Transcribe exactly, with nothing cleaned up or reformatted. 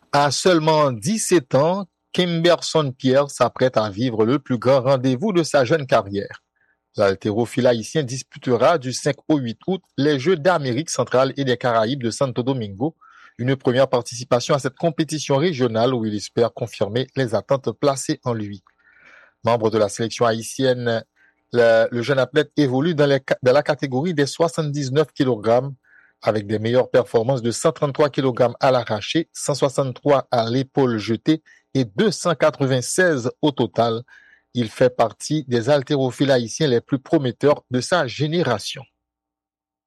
À seulement dix-sept ans, Kimberson Pierre s'apprête à vivre le plus grand rendez-vous de sa jeune carrière. L'haltérophile haïtien disputera du cinq au huit août les Jeux d'Amérique centrale et des Caraïbes de Santo Domingo, une première participation à cette compétition régionale où il espère confirmer les attentes placées en lui. Membre de la sélection haïtienne, le, le jeune athlète évolue dans, les, dans la catégorie des soixante-dix-neuf kilogrammes avec des meilleures performances de cent trente-trois kilogrammes à l'arraché, cent soixante-trois à l'épaule jetée et deux cent quatre-vingt-seize au total. Il fait partie des haltérophiles haïtiens les plus prometteurs de sa génération.